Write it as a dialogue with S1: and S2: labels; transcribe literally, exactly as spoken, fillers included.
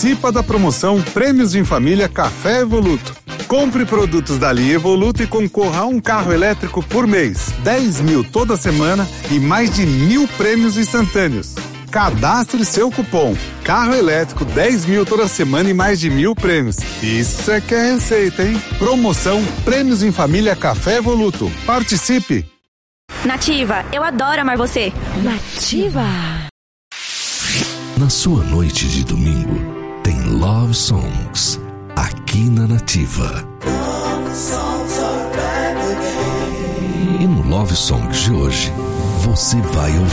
S1: Participa da promoção Prêmios em Família Café Evoluto. Compre produtos da linha Evoluto e concorra a um carro elétrico por mês, dez mil toda semana e mais de mil prêmios instantâneos. Cadastre seu cupom. Carro elétrico dez mil toda semana e mais de mil prêmios. Isso é que é receita, hein? Promoção Prêmios em Família Café Evoluto. Participe!
S2: Nativa, eu adoro amar você.
S3: Nativa.
S4: Na sua noite de domingo, tem Love Songs, aqui na Nativa. E no Love Songs de hoje, você vai ouvir